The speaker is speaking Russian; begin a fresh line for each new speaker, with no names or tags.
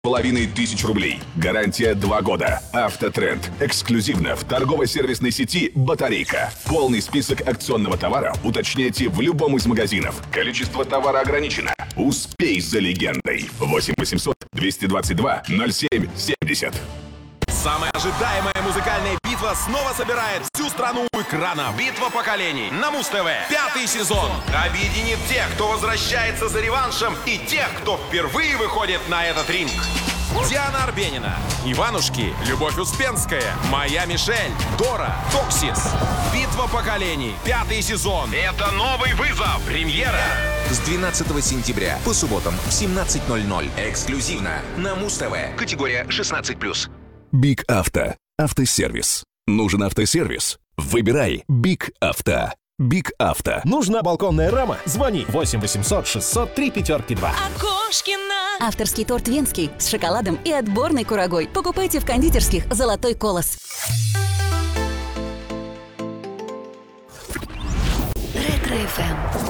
2500 рублей. Гарантия 2 года. Автотренд. Эксклюзивно в торгово-сервисной сети «Батарейка». Полный список акционного товара уточняйте в любом из магазинов. Количество товара ограничено. Успей за легендой. 8 800 222 07 70.
Самая ожидаемая музыкальная битва снова собирает всю страну у экрана. Битва поколений на Муз-ТВ. 5-й сезон объединит тех, кто возвращается за реваншем, и тех, кто впервые выходит на этот ринг. Диана Арбенина, Иванушки, Любовь Успенская, Моя Мишель, Дора, Токсис. Битва поколений. 5-й сезон. Это новый вызов. Премьера.
С 12 сентября по субботам в 17:00. Эксклюзивно на Муз-ТВ. Категория 16+.
Биг Авто. Автосервис. Нужен автосервис? Выбирай Биг Авто. Биг Авто.
Нужна балконная рама? Звони 8 800 600 352.
Окошкина. Авторский торт венский с шоколадом и отборной курагой. Покупайте в кондитерских «Золотой колос». Ретро-ФМ.